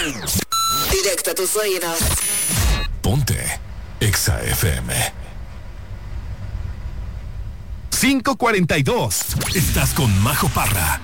Directo a tus oídos. Ponte Exa FM. 5:42. Estás con Majo Parra.